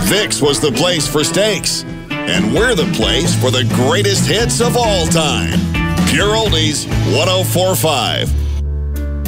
Vic's was the place for steaks. And we're the place for the greatest hits of all time. Pure Oldies 104.5.